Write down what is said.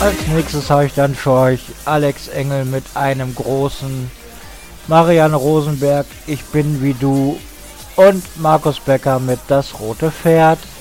Als nächstes habe ich dann für euch Alex Engel mit einem großen, Marianne Rosenberg, Ich bin wie du und Markus Becker mit Das rote Pferd.